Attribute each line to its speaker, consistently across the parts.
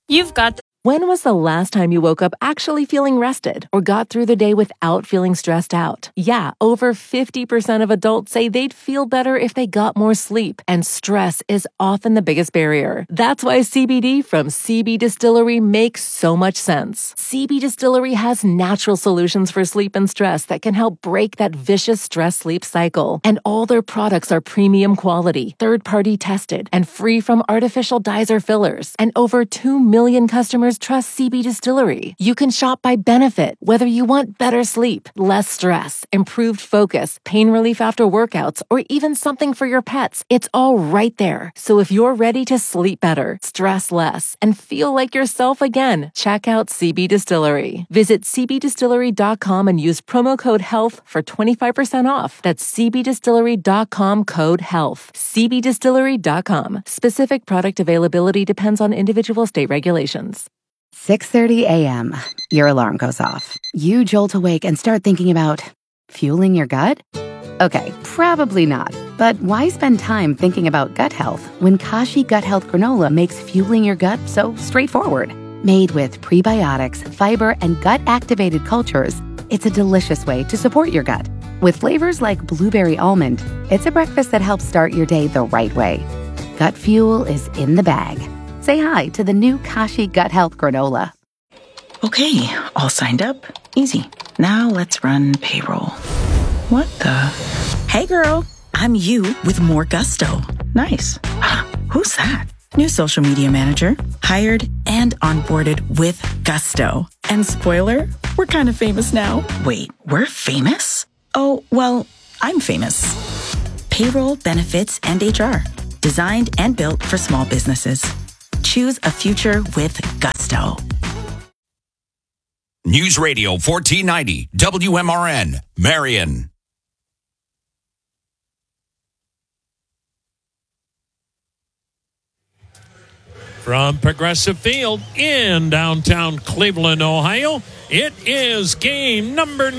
Speaker 1: You've got...
Speaker 2: When was the last time you woke up actually feeling rested or got through the day without feeling stressed out? Yeah, over 50% of adults say they'd feel better if they got more sleep, and stress is often the biggest barrier. That's why CBD from CB Distillery makes so much sense. CB Distillery has natural solutions for sleep and stress that can help break that vicious stress-sleep cycle. And all their products are premium quality, third-party tested, and free from artificial dyes or fillers. And over 2 million customers trust CB Distillery. You can shop by benefit, whether you want better sleep, less stress, improved focus, pain relief after workouts, or even something for your pets. It's all right there. So if you're ready to sleep better, stress less, and feel like yourself again, check out CB Distillery. Visit cbdistillery.com and use promo code HEALTH for 25% off. That's cbdistillery.com, code HEALTH. cbdistillery.com. Specific product availability depends on individual state regulations.
Speaker 3: 6:30 a.m. Your alarm goes off. You jolt awake and start thinking about fueling your gut? Okay, probably not. But why spend time thinking about gut health when Kashi Gut Health Granola makes fueling your gut so straightforward? Made with prebiotics, fiber, and gut-activated cultures, it's a delicious way to support your gut. With flavors like blueberry almond, it's a breakfast that helps start your day the right way. Gut fuel is in the bag. Say hi to the new Kashi Gut Health Granola.
Speaker 4: Okay, all signed up. Easy. Now let's run payroll. What the? Hey girl, I'm you with more gusto. Nice. Who's that? New social media manager. Hired and onboarded with gusto. And spoiler, we're kind of famous now. Wait, we're famous? Oh, well, I'm famous. Payroll, benefits, and HR. Designed and built for small businesses. Choose a future with gusto.
Speaker 5: News Radio 1490 WMRN, Marion.
Speaker 6: From Progressive Field in downtown Cleveland, Ohio, it is game number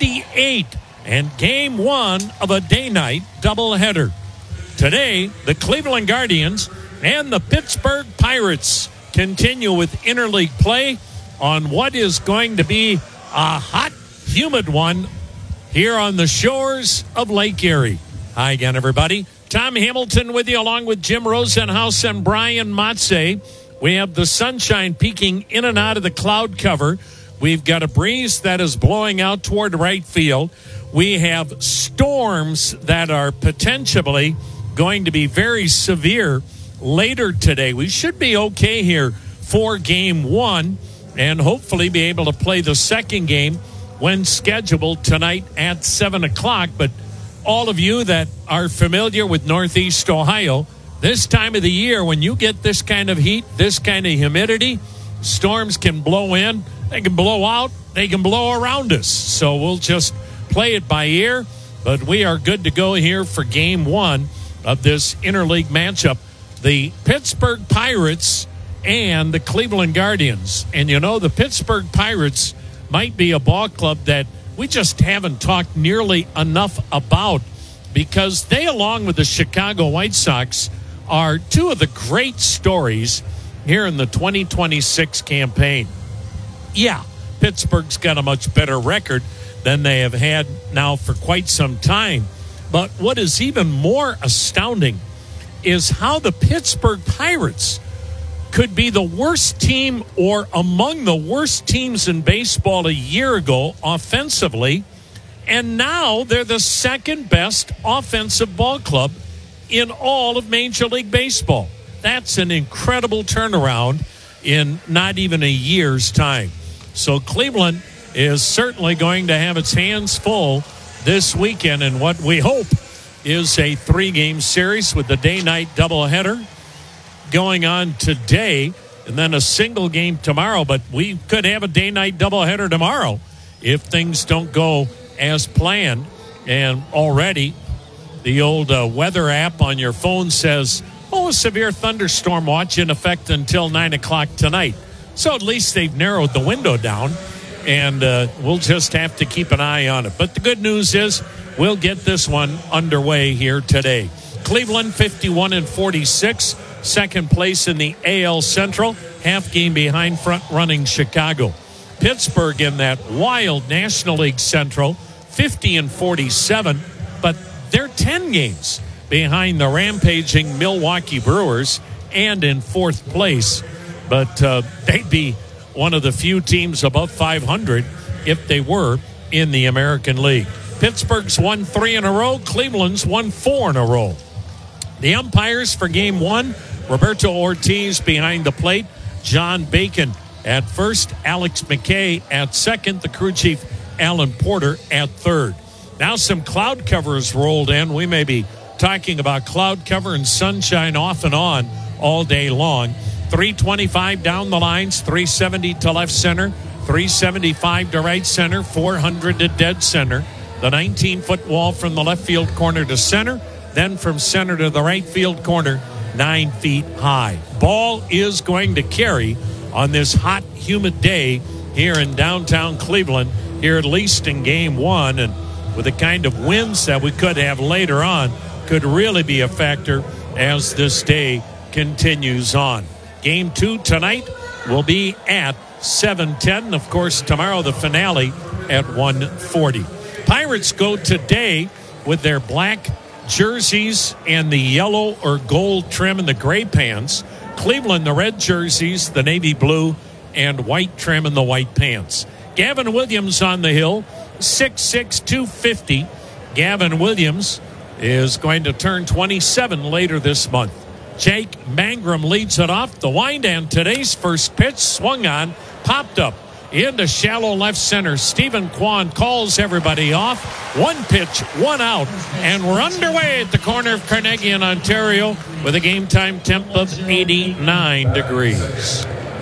Speaker 6: 98 and game one of a day-night doubleheader. Today, the Cleveland Guardians and the Pittsburgh Pirates continue with interleague play on what is going to be a hot, humid one here on the shores of Lake Erie. Hi again, everybody. Tom Hamilton with you, along with Jim Rosenhaus and Brian Motze. We have the sunshine peeking in and out of the cloud cover. We've got a breeze that is blowing out toward right field. We have storms that are potentially going to be very severe later today. We should be okay here for game one and hopefully be able to play the second game when scheduled tonight at 7 o'clock. But all of you that are familiar with Northeast Ohio, this time of the year, when you get this kind of heat, this kind of humidity, storms can blow in, they can blow out, they can blow around us. So we'll just play it by ear. But we are good to go here for game one of this interleague matchup. The Pittsburgh Pirates and the Cleveland Guardians. And you know, the Pittsburgh Pirates might be a ball club that we just haven't talked nearly enough about, because they, along with the Chicago White Sox, are two of the great stories here in the 2026 campaign. Yeah, Pittsburgh's got a much better record than they have had now for quite some time. But what is even more astounding is how the Pittsburgh Pirates could be the worst team or among the worst teams in baseball a year ago offensively, and now they're the second best offensive ball club in all of Major League Baseball. That's an incredible turnaround in not even a year's time. So Cleveland is certainly going to have its hands full this weekend in what we hope is a 3-game series with the day-night doubleheader going on today and then a single game tomorrow. But we could have a day-night doubleheader tomorrow if things don't go as planned. And already the old weather app on your phone says, a severe thunderstorm watch in effect until 9 o'clock tonight. So at least they've narrowed the window down, and we'll just have to keep an eye on it. But the good news is we'll get this one underway here today. Cleveland 51-46 second place in the AL Central, half game behind front-running Chicago. Pittsburgh in that wild National League Central, 50-47, but they're 10 games behind the rampaging Milwaukee Brewers and in fourth place. But they'd be one of the few teams above 500 if they were in the American League. Pittsburgh's won 3 in a row. Cleveland's won 4 in a row. The umpires for Game 1, Roberto Ortiz behind the plate, John Bacon at first, Alex McKay at second, the crew chief Alan Porter at third. Now some cloud covers rolled in. We may be talking about cloud cover and sunshine off and on all day long. 325 down the lines, 370 to left center, 375 to right center, 400 to dead center. The 19-foot wall from the left field corner to center, then from center to the right field corner, 9 feet high. Ball is going to carry on this hot, humid day here in downtown Cleveland, here at least in Game 1. And with the kind of winds that we could have later on, could really be a factor as this day continues on. Game 2 tonight will be at 7:10. Of course, tomorrow the finale at 1:40. Pirates go today with their black jerseys and the yellow or gold trim and the gray pants. Cleveland, the red jerseys, the navy blue and white trim and the white pants. Gavin Williams on the hill, 6'6", 250. Gavin Williams is going to turn 27 later this month. Jake Mangrum leads it off. The wind, and today's first pitch swung on, popped up into shallow left center. Stephen Kwan calls everybody off. 1 pitch, 1 out, and we're underway at the corner of Carnegie in Ontario with a game time temp of 89 degrees.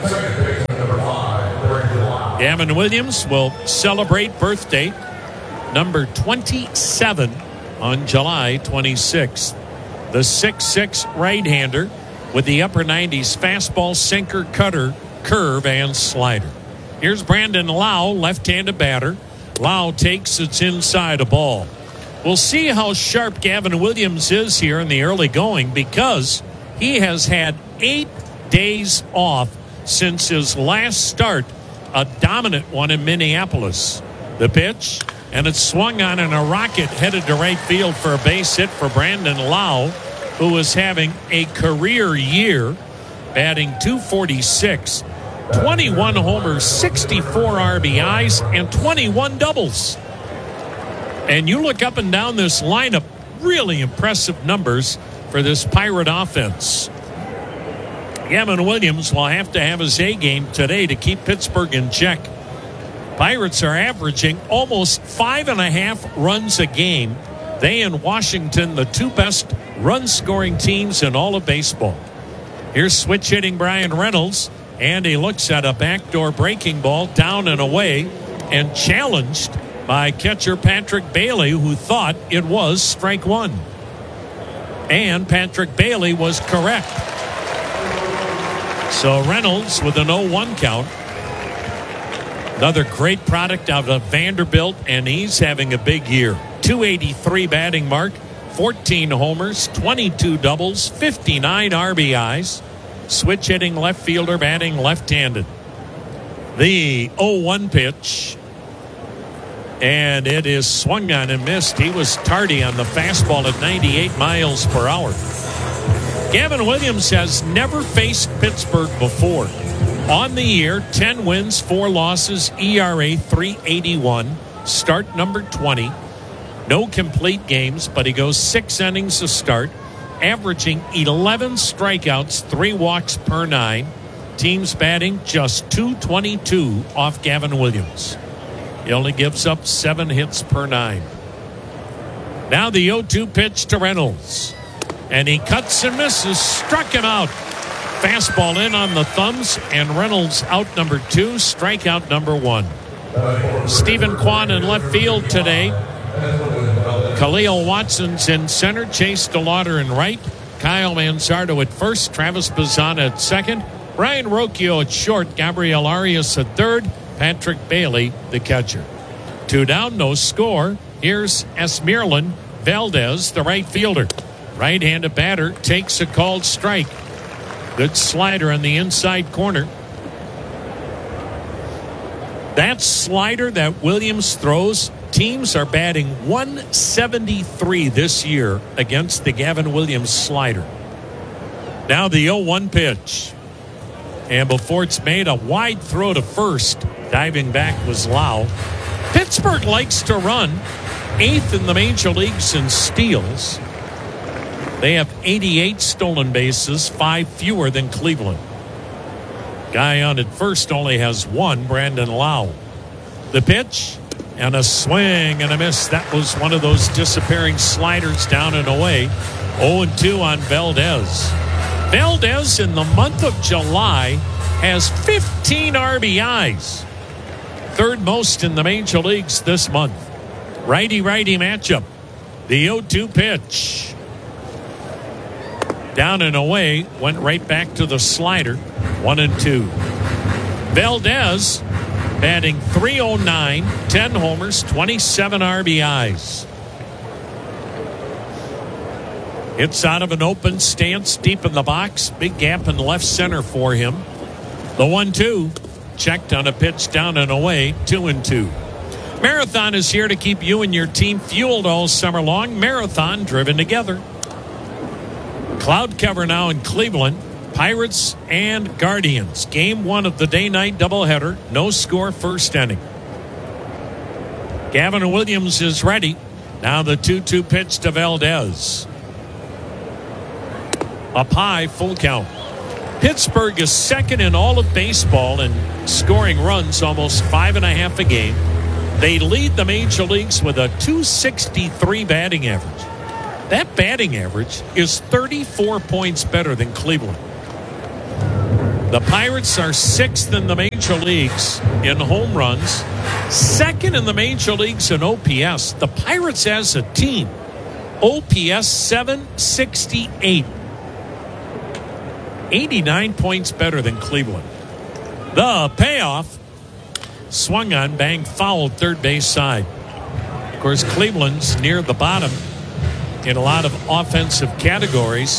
Speaker 6: Gavin Williams will celebrate birthday number 27 on July 26th. The 6'6" right-hander with the upper 90s fastball, sinker, cutter, curve, and slider. Here's Brandon Lau, left-handed batter. Lau takes its inside a ball. We'll see how sharp Gavin Williams is here in the early going because he has had 8 days off since his last start, a dominant one in Minneapolis. The pitch, and it's swung on in a rocket headed to right field for a base hit for Brandon Lau, who is having a career year, batting .246, 21 homers, 64 RBIs, and 21 doubles. And you look up and down this lineup, really impressive numbers for this Pirate offense. Gavin Williams will have to have his A game today to keep Pittsburgh in check. Pirates are averaging almost 5.5 runs a game. They and Washington, the 2 best run-scoring teams in all of baseball. Here's switch-hitting Brian Reynolds, and he looks at a backdoor breaking ball down and away and challenged by catcher Patrick Bailey, who thought it was strike 1. And Patrick Bailey was correct. So Reynolds with an 0-1 count. Another great product out of Vanderbilt, and he's having a big year. .283 batting mark, 14 homers, 22 doubles, 59 RBIs. Switch hitting left fielder, batting left-handed. The 0-1 pitch, and it is swung on and missed. He was tardy on the fastball at 98 miles per hour. Gavin Williams has never faced Pittsburgh before. On the year, 10 wins, 4 losses, ERA 381, start number 20. No complete games, but he goes 6 innings to start, averaging 11 strikeouts, 3 walks per 9. Teams batting just .222 off Gavin Williams. He only gives up 7 hits per 9. Now the 0-2 pitch to Reynolds. And he cuts and misses, struck him out. Fastball in on the thumbs, and Reynolds out number 2, strikeout number 1. Stephen Kwan in left field today. Khalil Watson's in center, Chase DeLauder in right, Kyle Manzardo at first, Travis Bazzana at second, Brian Rocchio at short, Gabriel Arias at third, Patrick Bailey the catcher. 2 down, no score. Here's Esmeralyn Valdez, the right fielder. Right-handed batter takes a called strike. Good slider on the inside corner. That slider that Williams throws, teams are batting .173 this year against the Gavin Williams slider. Now the 0-1 pitch. And before it's made, a wide throw to first. Diving back was Lau. Pittsburgh likes to run. 8th in the major leagues in steals. They have 88 stolen bases, 5 fewer than Cleveland. Guy on at first only has 1, Brandon Lau. The pitch and a swing and a miss. That was one of those disappearing sliders down and away. 0-2 on Valdez. Valdez in the month of July has 15 RBIs. 3rd most in the major leagues this month. Righty-righty matchup. The 0-2 pitch. Down and away, went right back to the slider. 1-2. Valdez batting .309, 10 homers, 27 RBIs. It's out of an open stance deep in the box. Big gap in left center for him. The 1-2 checked on a pitch down and away. 2-2. Marathon is here to keep you and your team fueled all summer long. Marathon driven together. Cloud cover now in Cleveland. Pirates and Guardians. Game 1 of the day-night doubleheader. No score, first inning. Gavin Williams is ready. Now the 2-2 pitch to Valdez. Up high, full count. Pittsburgh is second in all of baseball in scoring runs, almost 5.5 a game. They lead the major leagues with a .263 batting average. That batting average is 34 points better than Cleveland. The Pirates are 6th in the major leagues in home runs, 2nd in the major leagues in OPS. The Pirates as a team, OPS 768. 89 points better than Cleveland. The payoff. Swung on, banged foul, third base side. Of course, Cleveland's near the bottom in a lot of offensive categories.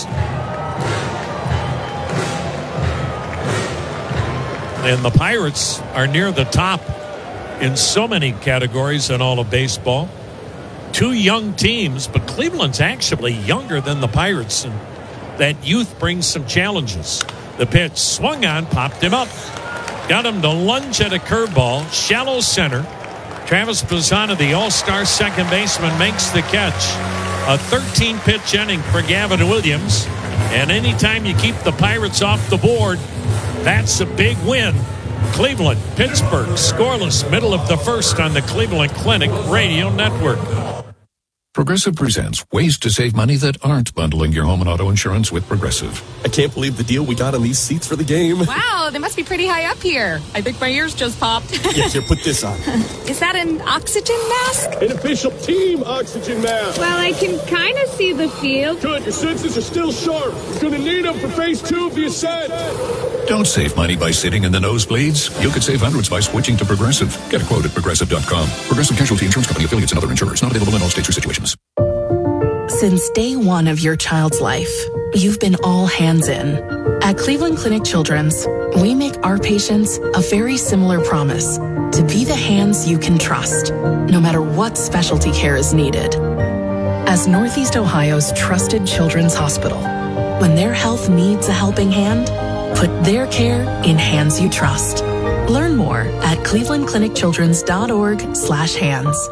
Speaker 6: And the Pirates are near the top in so many categories in all of baseball. 2 young teams, but Cleveland's actually younger than the Pirates, and that youth brings some challenges. The pitch swung on, popped him up. Got him to lunge at a curveball, shallow center. Travis Pisano, the all-star second baseman, makes the catch. A 13-pitch inning for Gavin Williams. And anytime you keep the Pirates off the board, that's a big win. Cleveland, Pittsburgh, scoreless, middle of the first on the Cleveland Clinic Radio Network.
Speaker 1: Progressive presents ways to save money that aren't bundling your home and auto insurance with Progressive.
Speaker 7: I can't believe the deal we got on these seats for the game.
Speaker 8: Wow, they must be pretty high up here. I think my ears just popped.
Speaker 7: Yeah, here, put this on.
Speaker 8: Is that an oxygen mask?
Speaker 9: An official team oxygen mask.
Speaker 10: Well, I can kind of see the field.
Speaker 9: Good, your senses are still sharp. You're going to need them for phase 2 of the ascent.
Speaker 1: Don't save money by sitting in the nosebleeds. You could save hundreds by switching to Progressive. Get a quote at Progressive.com. Progressive Casualty Insurance Company, affiliates, and other insurers. Not available in all states or situations.
Speaker 11: Since day one of your child's life, you've been all hands in. At Cleveland Clinic Children's, we make our patients a very similar promise to be the hands you can trust, no matter what specialty care is needed. As Northeast Ohio's trusted children's hospital, when their health needs a helping hand, put their care in hands you trust. Learn more at clevelandclinicchildrens.org/hands.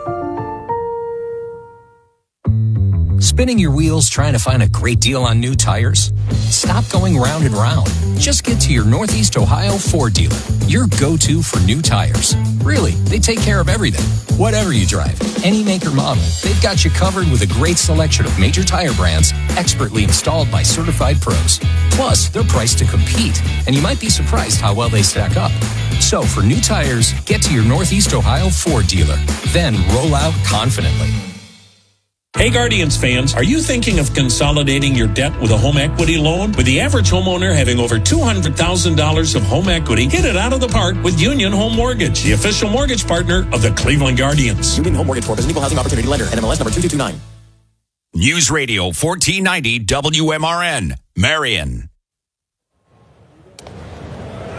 Speaker 12: Spinning your wheels trying to find a great deal on new tires? Stop going round and round. Just get to your Northeast Ohio Ford dealer, your go-to for new tires. Really, they take care of everything. Whatever you drive, any make or model, they've got you covered with a great selection of major tire brands, expertly installed by certified pros. Plus, they're priced to compete, and you might be surprised how well they stack up. So for new tires, get to your Northeast Ohio Ford dealer. Then roll out confidently.
Speaker 6: Hey Guardians fans, are you thinking of consolidating your debt with a home equity loan? With the average homeowner having over $200,000 of home equity, hit it out of the park with Union Home Mortgage, the official mortgage partner of the Cleveland Guardians.
Speaker 7: Union Home Mortgage Corp is an equal housing opportunity lender. NMLS number 2229.
Speaker 5: News Radio 1490 WMRN, Marion.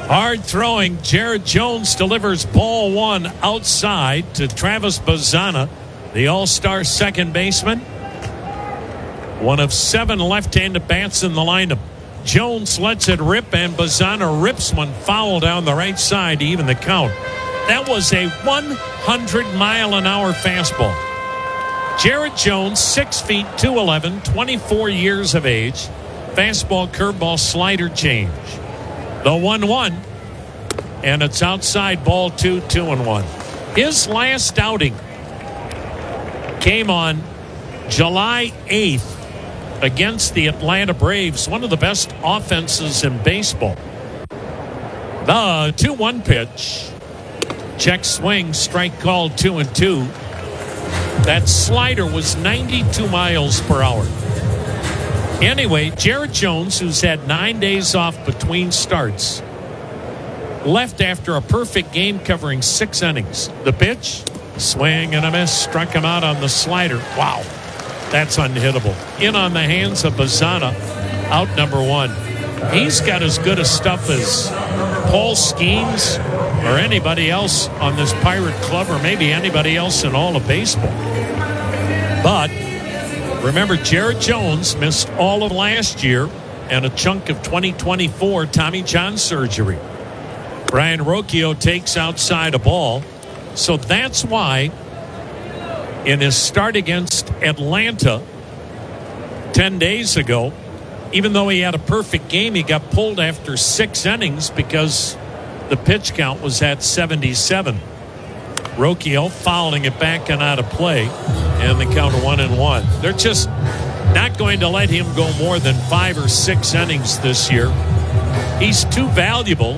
Speaker 6: Hard throwing. Jared Jones delivers ball one outside to Travis Bazzana, the all-star second baseman. One of 7 left-handed bats in the lineup. Jones lets it rip, and Bazzana rips one foul down the right side to even the count. That was a 100-mile-an-hour fastball. Jared Jones, 6 feet 2'11", 24 years of age. Fastball, curveball, slider change. The 1-1, and it's outside, ball 2, 2-1. His last outing came on July 8th against the Atlanta Braves, one of the best offenses in baseball. The 2-1 pitch. Check swing, strike called, 2-2. That slider was 92 miles per hour. Anyway, Jared Jones, who's had 9 days off between starts, left after a perfect game covering 6 innings. The pitch, swing and a miss, struck him out on the slider. Wow, that's unhittable. In on the hands of Bazzana, out number 1. He's got as good a stuff as Paul Skeens or anybody else on this Pirate club, or maybe anybody else in all of baseball. But remember, Jared Jones missed all of last year and a chunk of 2024 Tommy John surgery. Brian Rocchio takes outside a ball. So that's why in his start against Atlanta 10 days ago, even though he had a perfect game, he got pulled after 6 innings because the pitch count was at 77. Rocchio fouling it back and out of play, and the count of 1-1. They're just not going to let him go more than 5 or 6 innings this year. He's too valuable.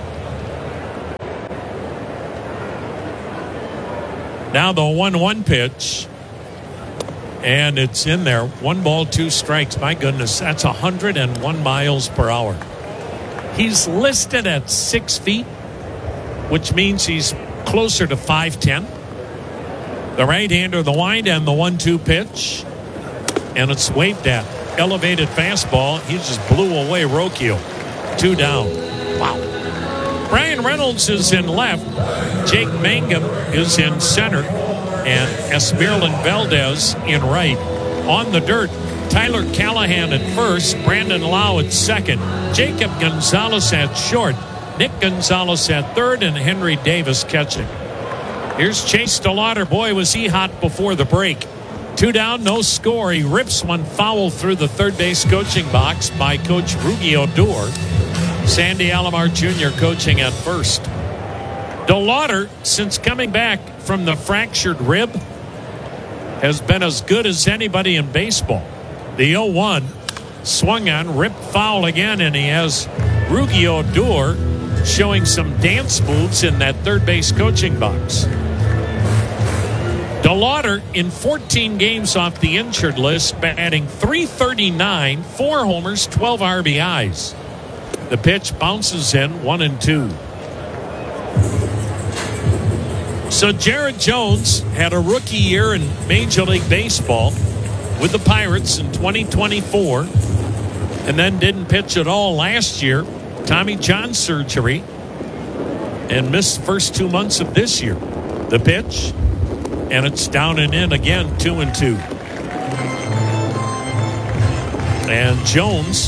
Speaker 6: Now the 1-1 pitch, and it's in there. 1 ball, 2 strikes. My goodness, that's 101 miles per hour. He's listed at 6 feet, which means he's closer to 5'10". The right-hander, the wind, and the 1-2 pitch. And it's waved at. Elevated fastball. He just blew away Rocchio. 2 down. Wow. Brian Reynolds is in left. Jake Mangum is in center. And Esmeralyn Valdez in right. On the dirt, Tyler Callahan at first. Brandon Lau at second. Jacob Gonzalez at short. Nick Gonzalez at third, and Henry Davis catching. Here's Chase DeLauder. Boy, was he hot before the break. 2 down, no score. He rips one foul through the third base coaching box by Coach Rugi Odor. Sandy Alomar Jr. coaching at first. DeLauder, since coming back from the fractured rib, has been as good as anybody in baseball. The 0-1 swung on, ripped foul again, and he has Rugi Odor showing some dance moves in that third base coaching box. DeLauder in 14 games off the injured list, batting .339, 4 homers, 12 RBIs. The pitch bounces in, 1-2. So Jared Jones had a rookie year in Major League Baseball with the Pirates in 2024, and then didn't pitch at all last year. Tommy John surgery, and missed the first 2 months of this year. The pitch, and it's down and in again, 2-2. And Jones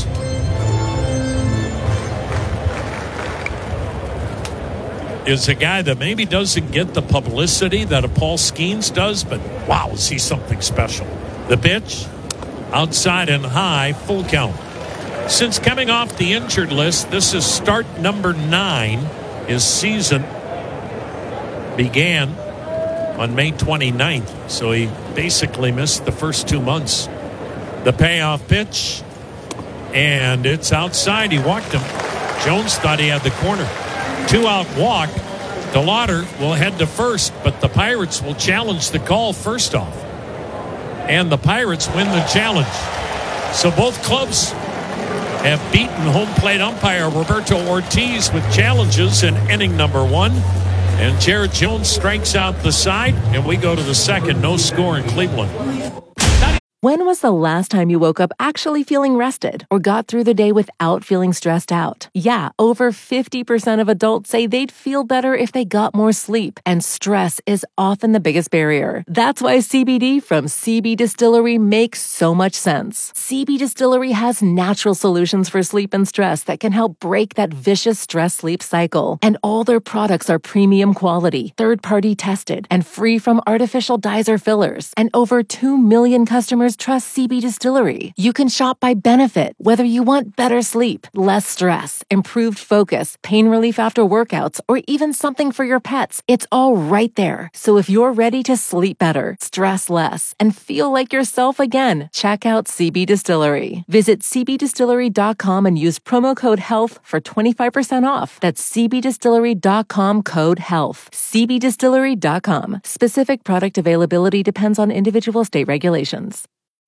Speaker 6: is a guy that maybe doesn't get the publicity that a Paul Skeens does, but wow, is he something special. The pitch, outside and high, full count. Since coming off the injured list, this is start number 9. His season began on May 29th, so he basically missed the first 2 months. The payoff pitch, and it's outside. He walked him. Jones thought he had the corner. 2-out walk. DeLauder will head to first, but the Pirates will challenge the call first off. And the Pirates win the challenge. So both clubs have beaten home plate umpire Roberto Ortiz with challenges in inning number 1. And Jared Jones strikes out the side, and we go to the second. No score in Cleveland.
Speaker 2: When was the last time you woke up actually feeling rested or got through the day without feeling stressed out? Yeah, over 50% of adults say they'd feel better if they got more sleep, and stress is often the biggest barrier. That's why CBD from CB Distillery makes so much sense. CB Distillery has natural solutions for sleep and stress that can help break that vicious stress-sleep cycle. And all their products are premium quality, third-party tested, and free from artificial dyes or fillers. And over 2 million customers trust CB Distillery. You can shop by benefit, whether you want better sleep, less stress, improved focus, pain relief after workouts, or even something for your pets. It's all right there. So if you're ready to sleep better, stress less, and feel like yourself again, check out CB Distillery. Visit cbdistillery.com and use promo code HEALTH for 25% off. That's cbdistillery.com, code HEALTH. cbdistillery.com. Specific product availability depends on individual state regulations.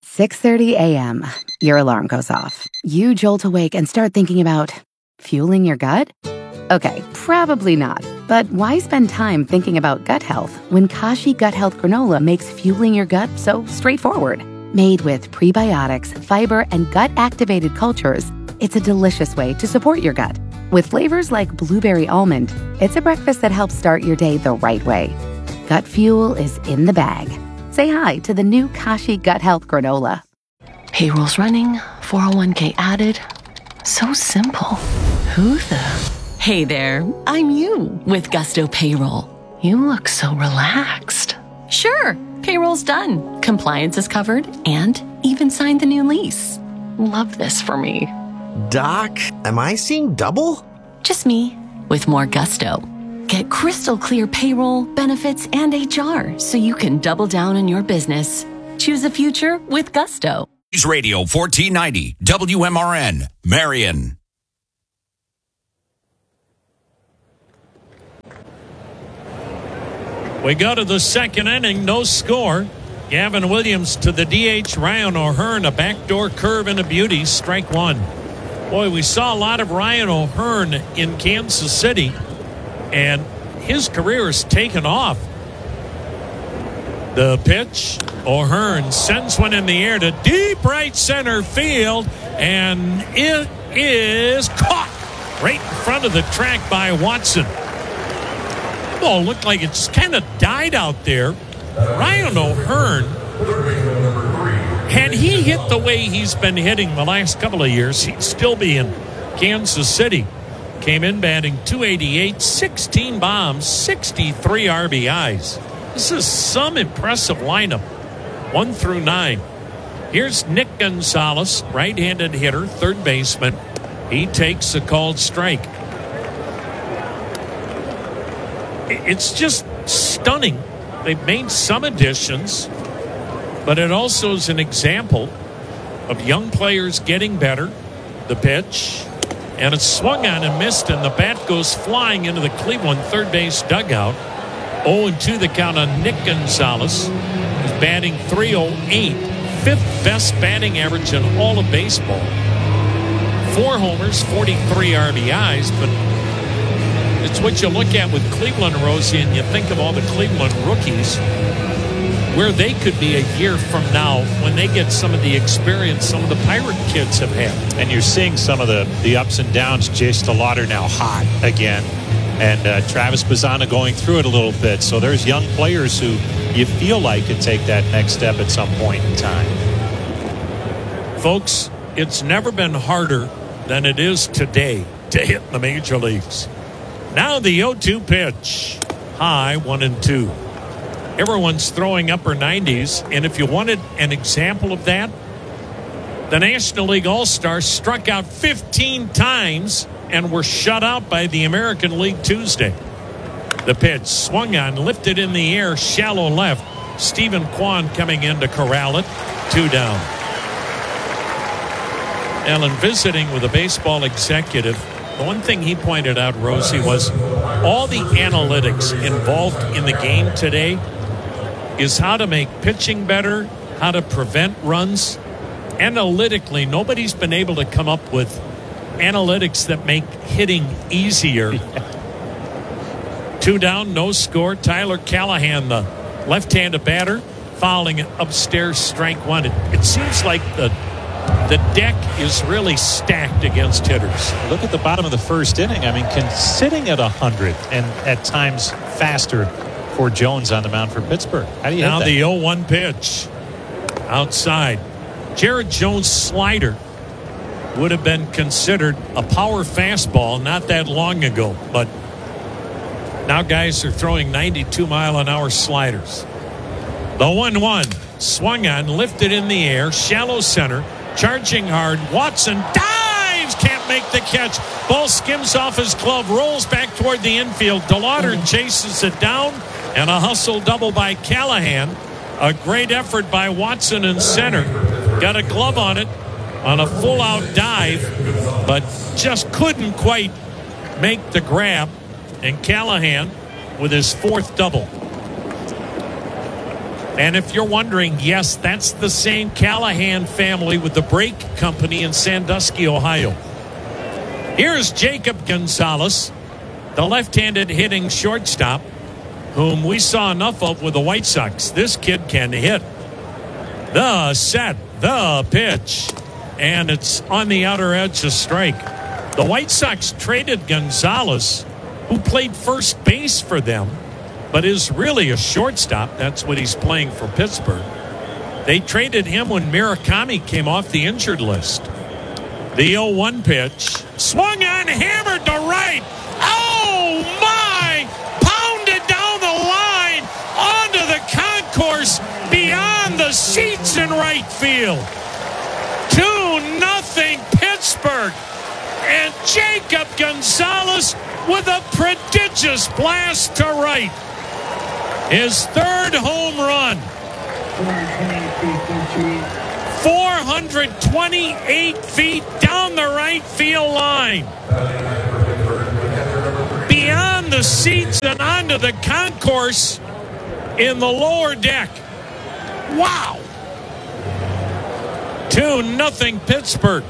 Speaker 3: 6:30 a.m. Your alarm goes off. You jolt awake and start thinking about fueling your gut? Okay, probably not. But why spend time thinking about gut health when Kashi Gut Health Granola makes fueling your gut so straightforward? Made with prebiotics, fiber, and gut-activated cultures, it's a delicious way to support your gut. With flavors like blueberry almond, it's a breakfast that helps start your day the right way. Gut fuel is in the bag. Say hi to the new Kashi Gut Health Granola.
Speaker 13: Payroll's running, 401k added. So simple. Who the? Hey there, I'm you with Gusto Payroll. You look so relaxed. Sure, payroll's done. Compliance is covered and even signed the new lease. Love this for me.
Speaker 14: Doc, am I seeing double?
Speaker 13: Just me with more gusto. Get crystal clear payroll, benefits, and HR so you can double down on your business. Choose a future with Gusto.
Speaker 5: News Radio 1490 WMRN, Marion.
Speaker 6: We go to the second inning, no score. Gavin Williams to the DH, Ryan O'Hearn, a backdoor curve and a beauty, strike one. Boy, we saw a lot of Ryan O'Hearn in Kansas City, and his career has taken off. The pitch, O'Hearn sends one in the air to deep right center field, and it is caught right in front of the track by Watson. Ball looked like it just kind of died out there. Ryan O'Hearn, had he hit the way he's been hitting the last couple of years, he'd still be in Kansas City. Came in batting .288, 16 bombs, 63 RBIs. This is some impressive lineup, 1 through 9. Here's Nick Gonzalez, right-handed hitter, third baseman. He takes a called strike. It's just stunning. They've made some additions, but it also is an example of young players getting better. The pitch, and it's swung on and missed, and the bat goes flying into the Cleveland third base dugout. 0-2 the count on Nick Gonzalez. He's batting .308, fifth best batting average in all of baseball. 4 homers, 43 RBIs, but it's what you look at with Cleveland, Rosie, and you think of all the Cleveland rookies, where they could be a year from now when they get some of the experience some of the Pirate kids have had.
Speaker 15: And you're seeing some of the ups and downs. Jace DeLauder now hot again, and Travis Bazzana going through it a little bit. So there's young players who you feel like could take that next step at some point in time.
Speaker 6: Folks, it's never been harder than it is today to hit in the major leagues. Now the 0-2 pitch. High, 1-2. Everyone's throwing upper 90s, and if you wanted an example of that, the National League All-Stars struck out 15 times and were shut out by the American League Tuesday. The pitch swung on, lifted in the air, shallow left. Stephen Kwan coming in to corral it. 2 down. Alan visiting with a baseball executive. The one thing he pointed out, Rosie, was all the analytics involved in the game today is how to make pitching better, how to prevent runs. Analytically, nobody's been able to come up with analytics that make hitting easier. 2 down, no score. Tyler Callahan, the left-handed batter, fouling upstairs, strike one. It seems like the deck is really stacked against hitters.
Speaker 15: Look at the bottom of the first inning. I mean, sitting at 100 and at times faster for Jones on the mound for Pittsburgh. How do you
Speaker 6: now
Speaker 15: hit
Speaker 6: the
Speaker 15: that?
Speaker 6: 0-1 pitch outside. Jared Jones' slider would have been considered a power fastball not that long ago, but now guys are throwing 92-mile-an-hour sliders. The 1-1 swung on, lifted in the air, shallow center, charging hard. Watson dives, can't make the catch. Ball skims off his glove, rolls back toward the infield. DeLauder chases it down, and a hustle double by Callahan. A great effort by Watson in center. Got a glove on it on a full-out dive, but just couldn't quite make the grab. And Callahan with his fourth double. And if you're wondering, yes, that's the same Callahan family with the brake company in Sandusky, Ohio. Here's Jacob Gonzalez, the left-handed hitting shortstop, whom we saw enough of with the White Sox. This kid can hit. The set, the pitch, and it's on the outer edge of strike. The White Sox traded Gonzalez, who played first base for them, but is really a shortstop. That's what he's playing for Pittsburgh. They traded him when Murakami came off the injured list. The 0-1 pitch. Swung on, hammered to right. Oh, my! Pounded down the line onto the concourse beyond the seats in right field. 2-0 Pittsburgh. And Jacob Gonzalez with a prodigious blast to right. His third home run. 428 feet down the right field line. Beyond the seats and onto the concourse in the lower deck. Wow. 2-0 Pittsburgh.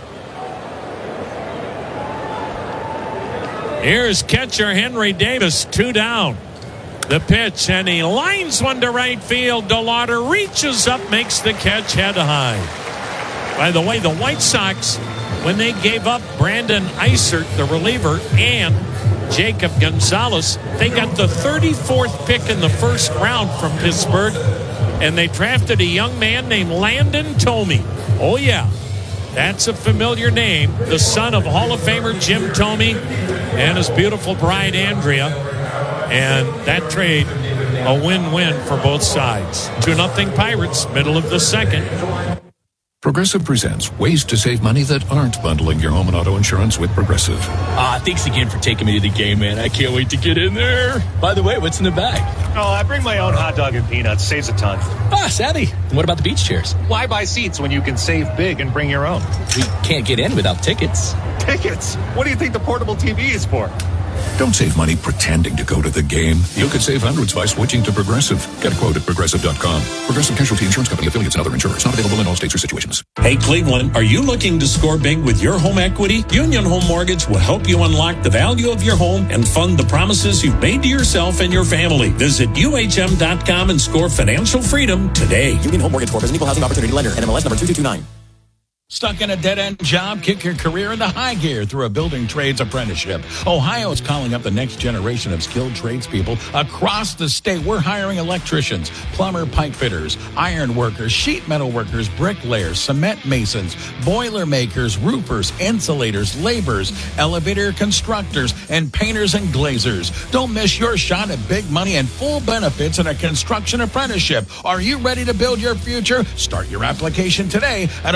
Speaker 6: Here's catcher Henry Davis, 2 down. The pitch, and he lines one to right field. DeLauder reaches up, makes the catch head high. By the way, the White Sox, when they gave up Brandon Eisert, the reliever, and Jacob Gonzalez, they got the 34th pick in the first round from Pittsburgh, and they drafted a young man named Landon Thome. Oh, yeah. That's a familiar name. The son of Hall of Famer Jim Thome and his beautiful bride, Andrea. And that trade, a win-win for both sides. 2-0 Pirates, middle of the second.
Speaker 1: Progressive presents ways to save money that aren't bundling your home and auto insurance with Progressive.
Speaker 16: Thanks again for taking me to the game, man. I can't wait to get in there. By the way, what's in the bag?
Speaker 17: Oh, I bring my own hot dog and peanuts. Saves a ton.
Speaker 16: Savvy. And what about the beach chairs?
Speaker 17: Why buy seats when you can save big and bring your own?
Speaker 16: We can't get in without tickets.
Speaker 17: Tickets? What do you think the portable TV is for?
Speaker 1: Don't save money pretending to go to the game. You could save hundreds by switching to Progressive. Get a quote at Progressive.com. Progressive Casualty Insurance Company, affiliates, and other insurers. Not available in all states or situations.
Speaker 18: Hey, Cleveland, are you looking to score big with your home equity? Union Home Mortgage will help you unlock the value of your home and fund the promises you've made to yourself and your family. Visit UHM.com and score financial freedom today.
Speaker 7: Union Home Mortgage Corp is an equal housing opportunity lender. NMLS number 2229.
Speaker 19: Stuck in a dead-end job? Kick your career into high gear through a building trades apprenticeship. Ohio is calling up the next generation of skilled tradespeople across the state. We're hiring electricians, plumber, pipe fitters, iron workers, sheet metal workers, bricklayers, cement masons, boiler makers, roofers, insulators, laborers, elevator constructors, and painters and glazers. Don't miss your shot at big money and full benefits in a construction apprenticeship. Are you ready to build your future? Start your application today at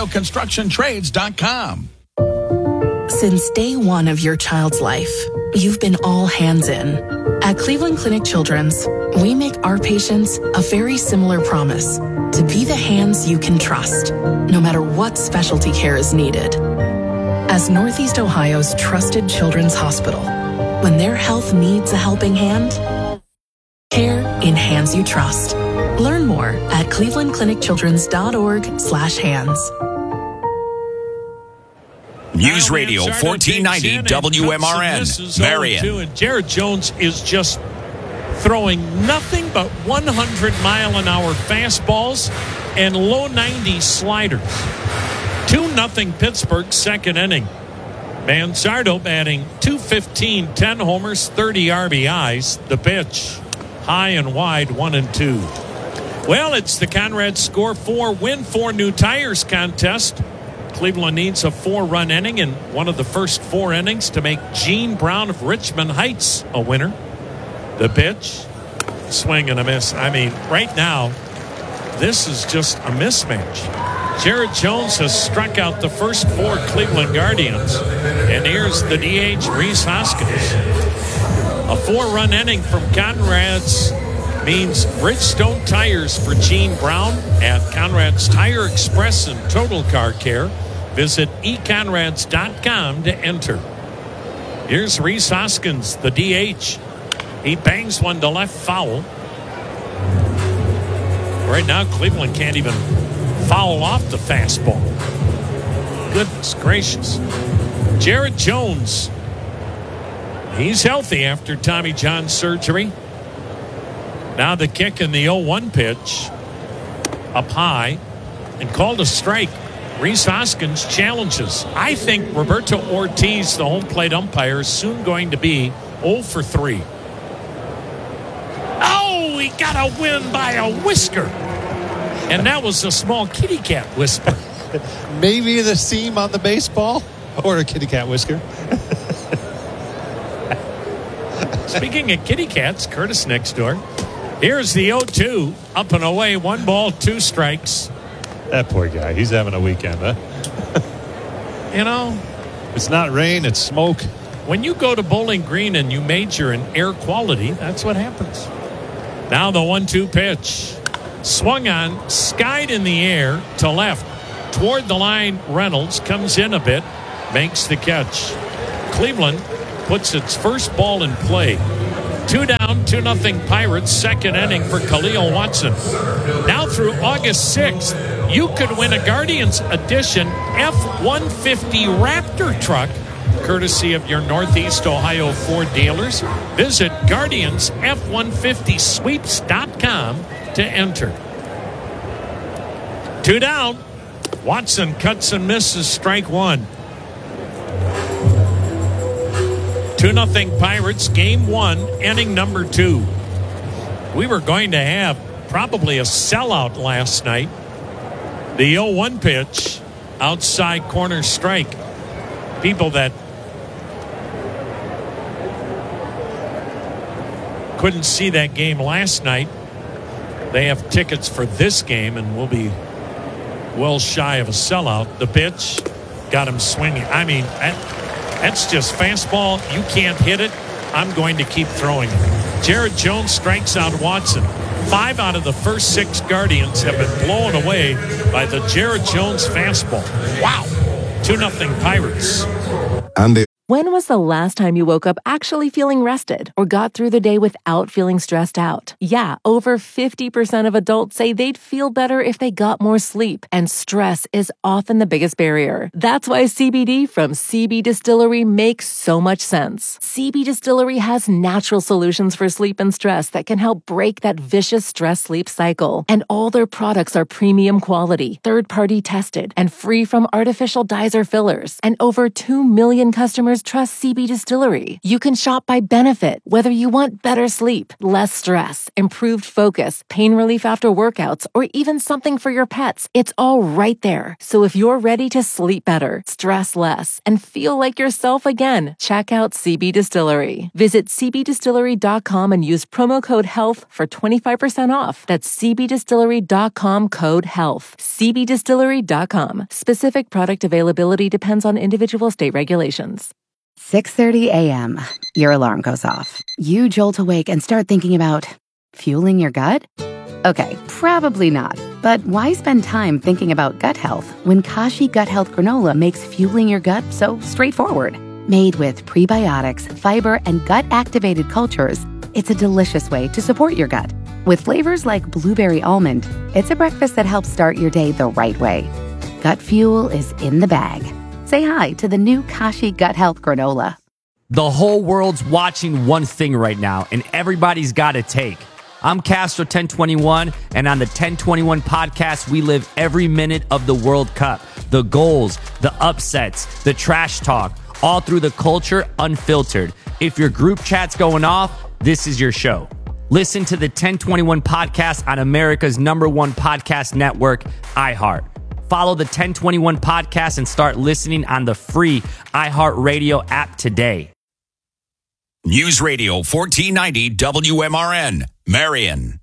Speaker 19: OhioConstructionTrades.com.
Speaker 11: Since day one of your child's life, you've been all hands in. At Cleveland Clinic Children's, we make our patients a very similar promise to be the hands you can trust, no matter what specialty care is needed. As Northeast Ohio's trusted children's hospital, when their health needs a helping hand, care in hands you trust. Learn more at clevelandclinicchildrens.org/hands.
Speaker 5: News Radio 1490 WMRN, Marion.
Speaker 6: And Jared Jones is just throwing nothing but 100-mile-an-hour fastballs and low 90s sliders. 2-0 Pittsburgh, second inning. Manzardo batting .215, 10 homers, 30 RBIs. The pitch, high and wide, 1-2. Well, it's the Conrad Score 4 Win 4 New Tires contest. Cleveland needs a 4-run inning in one of the first 4 innings to make Gene Brown of Richmond Heights a winner. The pitch, swing and a miss. I mean, right now, this is just a mismatch. Jared Jones has struck out the first 4 Cleveland Guardians. And here's the DH, Rhys Hoskins. A 4-run inning from Conrad's means Bridgestone tires for Gene Brown at Conrad's Tire Express and Total Car Care. Visit econrads.com to enter. Here's Rhys Hoskins, the DH. He bangs one to left, foul. Right now, Cleveland can't even foul off the fastball. Goodness gracious. Jared Jones. He's healthy after Tommy John surgery. Now the kick in the 0-1 pitch. Up high and called a strike. Rhys Hoskins challenges. I think Roberto Ortiz, the home plate umpire, is soon going to be 0 for 3. Oh, he got a win by a whisker. And that was a small kitty cat whisper.
Speaker 15: Maybe the seam on the baseball or a kitty cat whisker.
Speaker 6: Speaking of kitty cats, Curtis next door. Here's the 0-2. Up and away. 1 ball, 2 strikes.
Speaker 15: That poor guy. He's having a weekend, huh?
Speaker 6: You know,
Speaker 15: it's not rain, it's smoke.
Speaker 6: When you go to Bowling Green and you major in air quality, that's what happens. Now the 1-2 pitch. Swung on, skied in the air to left. Toward the line, Reynolds comes in a bit, makes the catch. Cleveland puts its first ball in play. 2 down, 2-0 Pirates, second inning for Khalil Watson. Now through August 6th, you could win a Guardians Edition F-150 Raptor truck, courtesy of your Northeast Ohio Ford dealers. Visit GuardiansF150Sweeps.com to enter. 2 down. Watson cuts and misses, strike 1. 2-0 Pirates, game 1, inning number 2. We were going to have probably a sellout last night. The 0-1 pitch, outside corner strike. People that couldn't see that game last night, they have tickets for this game and will be well shy of a sellout. The pitch got him swinging. I mean, that's just fastball. You can't hit it. I'm going to keep throwing it. Jared Jones strikes out Watson. 5 out of the first 6 Guardians have been blown away by the Jared Jones fastball. Wow. 2-0 Pirates.
Speaker 2: When was the last time you woke up actually feeling rested or got through the day without feeling stressed out? Yeah, over 50% of adults say they'd feel better if they got more sleep, and stress is often the biggest barrier. That's why CBD from CB Distillery makes so much sense. CB Distillery has natural solutions for sleep and stress that can help break that vicious stress-sleep cycle. And all their products are premium quality, third-party tested, and free from artificial dyes or fillers. And over 2 million customers trust CB Distillery. You can shop by benefit, whether you want better sleep, less stress, improved focus, pain relief after workouts, or even something for your pets. It's all right there. So if you're ready to sleep better, stress less, and feel like yourself again, check out CB Distillery. Visit cbdistillery.com and use promo code HEALTH for 25% off. That's cbdistillery.com, code HEALTH. cbdistillery.com. Specific product availability depends on individual state regulations.
Speaker 3: 6:30 a.m. Your alarm goes off. You jolt awake and start thinking about fueling your gut? Okay, probably not. But why spend time thinking about gut health when Kashi Gut Health Granola makes fueling your gut so straightforward? Made with prebiotics, fiber, and gut-activated cultures, it's a delicious way to support your gut. With flavors like blueberry almond, it's a breakfast that helps start your day the right way. Gut fuel is in the bag. Say hi to the new Kashi Gut Health Granola.
Speaker 20: The whole world's watching one thing right now, and everybody's got a take. I'm Castro 1021, and on the 1021 podcast, we live every minute of the World Cup. The goals, the upsets, the trash talk, all through the culture unfiltered. If your group chat's going off, this is your show. Listen to the 1021 podcast on America's #1 podcast network, iHeart. Follow the 1021 podcast and start listening on the free iHeartRadio app today.
Speaker 5: News Radio 1490 WMRN, Marion.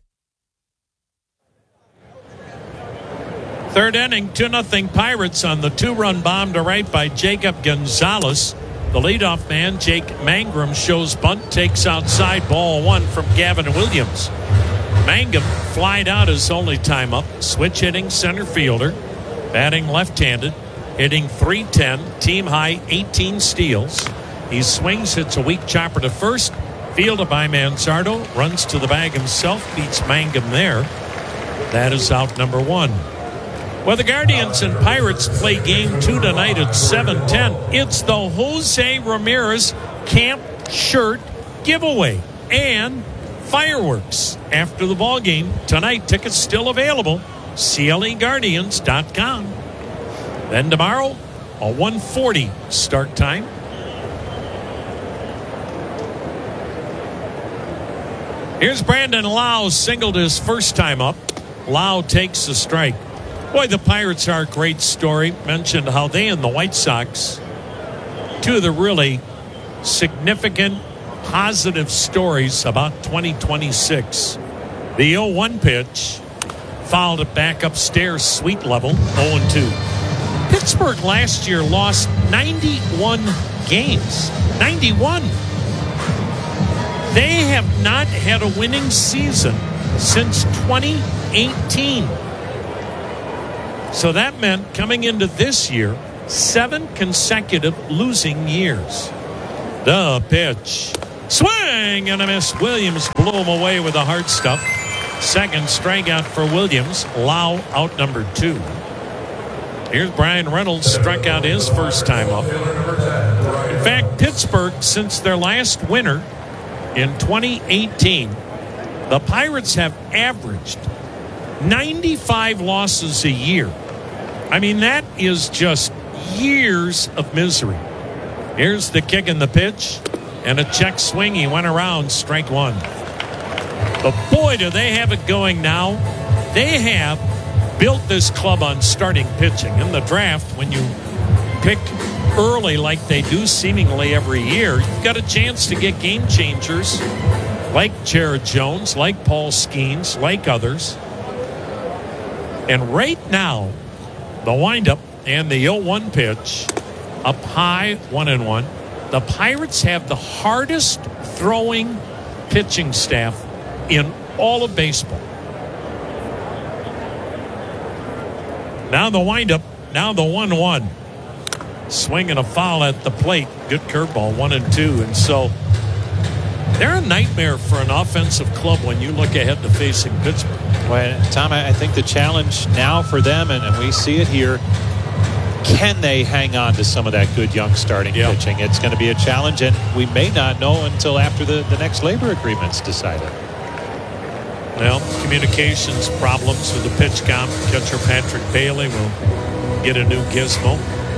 Speaker 6: Third inning, 2-0 Pirates on the 2-run bomb to right by Jacob Gonzalez. The leadoff man, Jake Mangum, shows bunt, takes outside, ball 1 from Gavin Williams. Mangum flied out his only time up, switch hitting center fielder, batting left-handed, hitting .310, team high 18 steals. He swings, hits a weak chopper to first, fielded by Manzardo, runs to the bag himself, beats Mangum there. That is out number 1. Well, the Guardians and Pirates play game 2 tonight at 7:10. It's the Jose Ramirez Camp Shirt giveaway and fireworks after the ball game tonight. Tickets still available. CLEGuardians.com. Then tomorrow, a 1:40 start time. Here's Brandon Lau, singled his first time up. Lau takes the strike. Boy, the Pirates are a great story. Mentioned how they and the White Sox, two of the really significant positive stories about 2026. The 0-1 pitch, fouled it back upstairs, sweet level, 0-2. Pittsburgh last year lost 91 games. 91. They have not had a winning season since 2018. So that meant coming into this year, 7 consecutive losing years. The pitch. Swing and a miss. Williams blew him away with the hard stuff. Second strikeout for Williams. Lau out number 2. Here's Brian Reynolds, struck out his first time up. In fact, Pittsburgh, since their last winner in 2018, the Pirates have averaged 95 losses a year. I mean, that is just years of misery. Here's the kick and the pitch, and a check swing. He went around, strike 1. But boy, do they have it going now. They have built this club on starting pitching. In the draft, when you pick early like they do seemingly every year, you've got a chance to get game changers like Jared Jones, like Paul Skeens, like others. And right now, the windup and the 0-1 pitch, up high, 1-1. The Pirates have the hardest throwing pitching staff in all of baseball. Now the windup, now the 1-1. Swing and a foul at the plate. Good curveball, 1-2. And so they're a nightmare for an offensive club when you look ahead to facing Pittsburgh.
Speaker 15: Well, Tom, I think the challenge now for them, and we see it here, can they hang on to some of that good young starting pitching? It's going to be a challenge, and we may not know until after the next labor agreement's decided.
Speaker 6: Well, communications problems with the pitch comp. Catcher Patrick Bailey will get a new gizmo.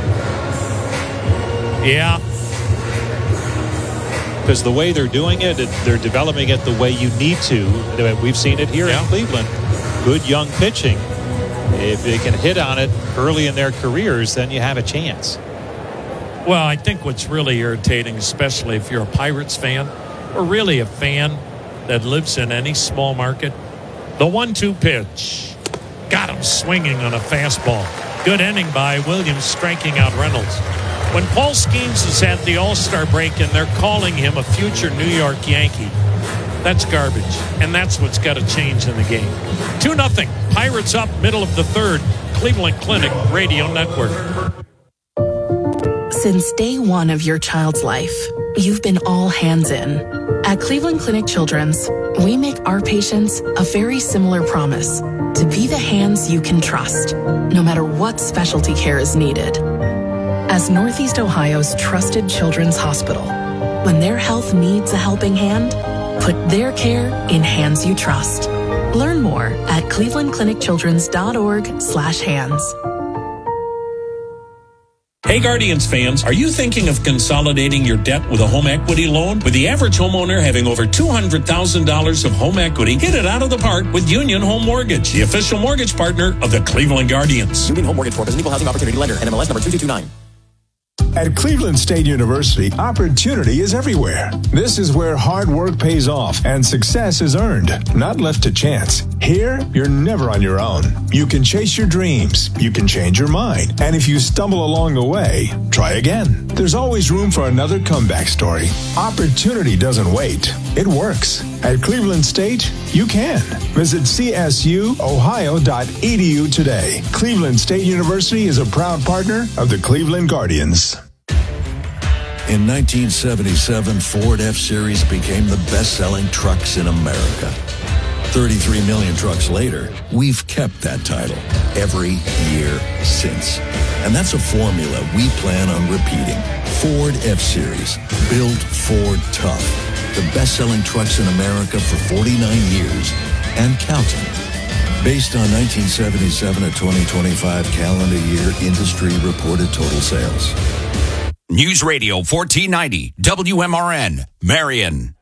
Speaker 6: Yeah.
Speaker 15: Because the way they're doing it, they're developing it the way you need to. We've seen it here in Cleveland. Good young pitching. If they can hit on it early in their careers, then you have a chance.
Speaker 6: Well, I think what's really irritating, especially if you're a Pirates fan, or really a fan that lives in any small market, the 1-2 pitch. Got him swinging on a fastball. Good inning by Williams, striking out Reynolds. When Paul Skeens is at the All-Star break and they're calling him a future New York Yankee, that's garbage. And that's what's got to change in the game. 2-0. Pirates up, middle of the third. Cleveland Clinic Radio Network.
Speaker 11: Since day one of your child's life, you've been all hands in. At Cleveland Clinic Children's, we make our patients a very similar promise: to be the hands you can trust, no matter what specialty care is needed. As Northeast Ohio's trusted children's hospital, When their health needs a helping hand, put their care in hands you trust. Learn more at clevelandclinicchildrens.org/hands.
Speaker 18: Hey Guardians fans, are you thinking of consolidating your debt with a home equity loan? With the average homeowner having over $200,000 of home equity, hit it out of the park with Union Home Mortgage, the official mortgage partner of the Cleveland Guardians.
Speaker 7: Union Home Mortgage Corp. is an equal housing opportunity lender. NMLS number 2229.
Speaker 21: At Cleveland State University, opportunity is everywhere. This is where hard work pays off and success is earned, not left to chance. Here, you're never on your own. You can chase your dreams, you can change your mind, and if you stumble along the way, try again. There's always room for another comeback story. Opportunity doesn't wait. It works. At Cleveland State, you can. Visit csuohio.edu today. Cleveland State University is a proud partner of the Cleveland Guardians.
Speaker 22: In 1977, Ford F-Series became the best-selling trucks in America. 33 million trucks later, we've kept that title every year since. And that's a formula we plan on repeating. Ford F-Series, built Ford tough. The best-selling trucks in America for 49 years and counting. Based on 1977 to 2025 calendar year industry reported total sales.
Speaker 5: News Radio 1490 WMRN, Marion.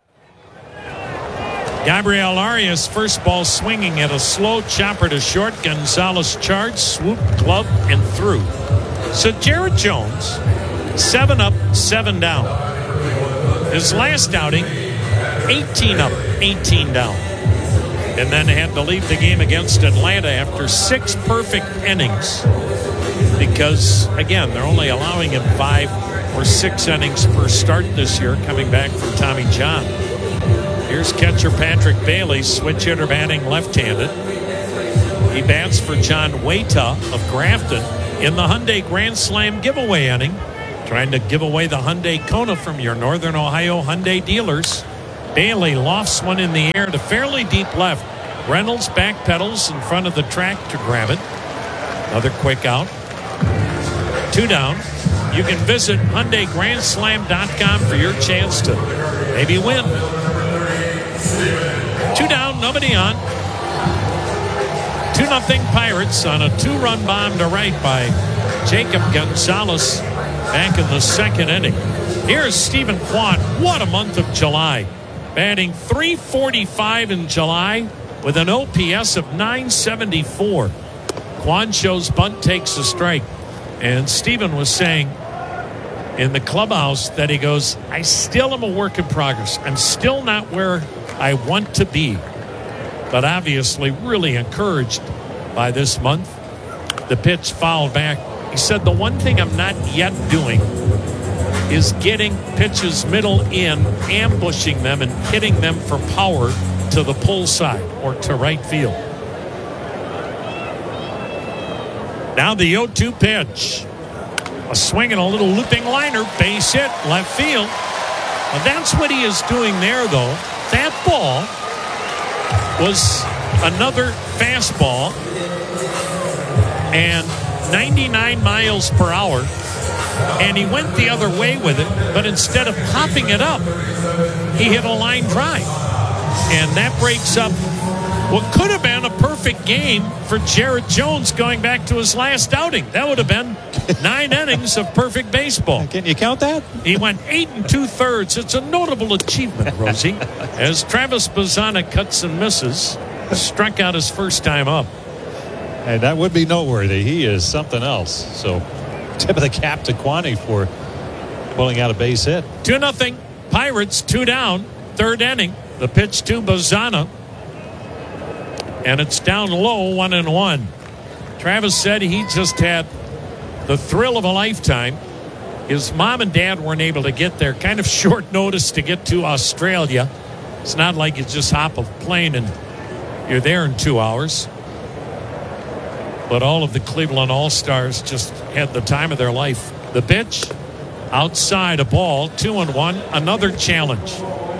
Speaker 6: Gabriel Arias, first ball swinging at a slow chopper to short. Gonzalez charged, swooped, gloved, and threw. So Jared Jones, 7 up, 7 down. His last outing, 18 up, 18 down. And then had to leave the game against Atlanta after 6 perfect innings. Because, again, they're only allowing him 5 or 6 innings per start this year, coming back from Tommy John. Here's catcher Patrick Bailey, switch hitter batting left-handed. He bats for John Waita of Grafton in the Hyundai Grand Slam giveaway inning, trying to give away the Hyundai Kona from your Northern Ohio Hyundai dealers. Bailey lofts one in the air to fairly deep left. Reynolds backpedals in front of the track to grab it. Another quick out. 2 down. You can visit HyundaiGrandSlam.com for your chance to maybe win. 2 down, nobody on. 2-0 Pirates on a 2-run bomb to right by Jacob Gonzalez back in the 2nd inning. Here's Stephen Kwan. What a month of July. Batting .345 in July with an OPS of .974. Kwan shows bunt, takes a strike. And Stephen was saying in the clubhouse that he goes, I still am a work in progress. I'm still not where I want to be. But obviously really encouraged by this month. The pitch fouled back. He said the one thing I'm not yet doing is getting pitches middle in, ambushing them and hitting them for power to the pull side or to right field. Now the 0-2 pitch. A swing and a little looping liner, base hit, left field. Well, that's what he is doing there, though. That ball was another fastball and 99 miles per hour. And he went the other way with it, but instead of popping it up, he hit a line drive. And that breaks up what could have been a perfect game for Jared Jones going back to his last outing. That would have been 9 innings of perfect baseball.
Speaker 15: Can you count that?
Speaker 6: He went 8 2/3. It's a notable achievement, Rosie, as Travis Bazzana cuts and misses, struck out his first time up.
Speaker 15: Hey, that would be noteworthy. He is something else. So, tip of the cap to Kwani for pulling out a base hit.
Speaker 6: 2-0 Pirates, 2 down, 3rd inning. The pitch to Bazzana. And it's down low, 1-1. Travis said he just had the thrill of a lifetime. His mom and dad weren't able to get there. Kind of short notice to get to Australia. It's not like you just hop a plane and you're there in 2 hours. But all of the Cleveland All-Stars just had the time of their life. The pitch, outside, a ball, 2-1, another challenge.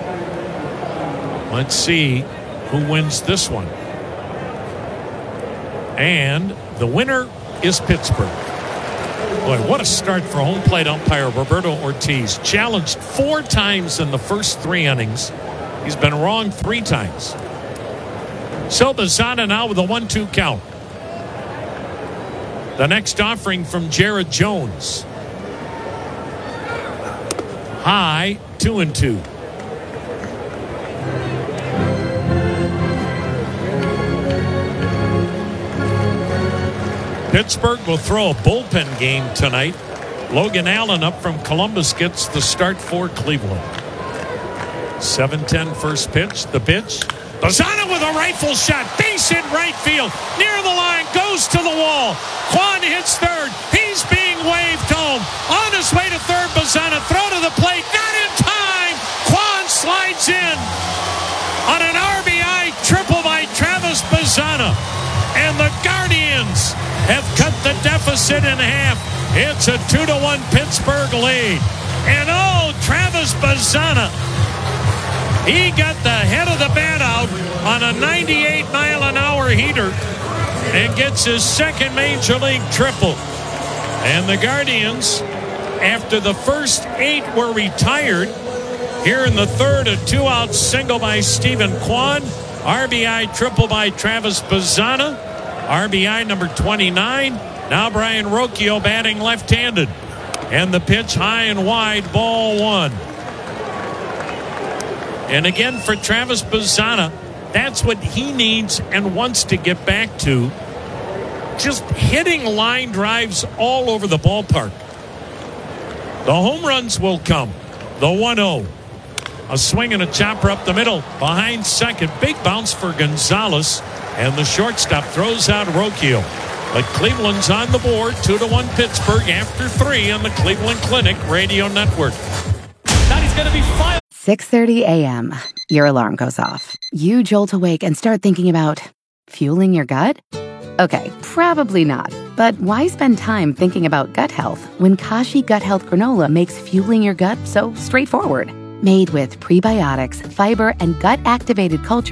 Speaker 6: Let's see who wins this one. And the winner is Pittsburgh. Boy, what a start for home plate umpire Roberto Ortiz. Challenged 4 times in the first 3 innings. He's been wrong 3 times. So Bazzana now with a 1-2 count. The next offering from Jared Jones. High, 2-2. Pittsburgh will throw a bullpen game tonight. Logan Allen up from Columbus gets the start for Cleveland. 7:10 first pitch. The pitch. Bazzana with a rifle shot. Base hit right field. Near the line. Goes to the wall. Kwan hits third. He's being waved home. On his way to third. Bazzana throw to the plate. Not in time. Kwan slides in on an RBI triple by Travis Bazzana. And the Guardians have cut the deficit in half. It's a 2-1 Pittsburgh lead. And Travis Bazzana, he got the head of the bat out on a 98-mile-an-hour heater and gets his second major league triple. And the Guardians, after the first 8 were retired, here in the third, a 2-out single by Stephen Kwan. RBI triple by Travis Bazzana. RBI number 29. Now Brian Rocchio batting left-handed. And the pitch high and wide, ball 1. And again for Travis Bazzana, that's what he needs and wants to get back to. Just hitting line drives all over the ballpark. The home runs will come. The 1-0. A swing and a chopper up the middle. Behind second. Big bounce for Gonzalez. And the shortstop throws out Rocchio. But Cleveland's on the board. 2-1 Pittsburgh after 3 on the Cleveland Clinic Radio Network.
Speaker 2: That is going to be fire.
Speaker 3: 6:30 a.m. Your alarm goes off. You jolt awake and start thinking about fueling your gut? Okay, probably not. But why spend time thinking about gut health when Kashi Gut Health Granola makes fueling your gut so straightforward? Made with prebiotics, fiber, and gut-activated culture